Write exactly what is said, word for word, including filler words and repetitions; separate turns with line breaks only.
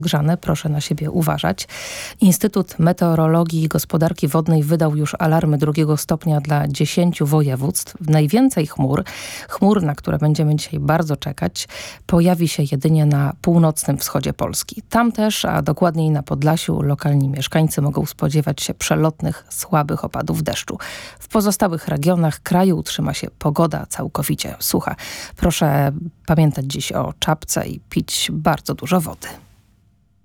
Grzane, proszę na siebie uważać. Instytut Meteorologii i Gospodarki Wodnej wydał już alarmy drugiego stopnia dla dziesięciu województw. Najwięcej chmur, chmur, na które będziemy dzisiaj bardzo czekać, pojawi się jedynie na północnym wschodzie Polski. Tam też, a dokładniej na Podlasiu, lokalni mieszkańcy mogą spodziewać się przelotnych, słabych opadów deszczu. W pozostałych regionach kraju utrzyma się pogoda całkowicie sucha. Proszę pamiętać dziś o czapce i pić bardzo dużo wody.